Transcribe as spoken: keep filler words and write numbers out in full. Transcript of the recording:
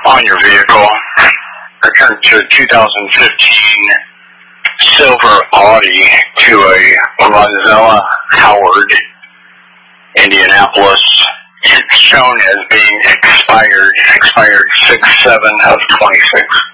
on your vehicle. Returned to a two thousand fifteen silver Audi to a Rosella Howard, Indianapolis. It's shown as being expired, expired six seven of twenty-six.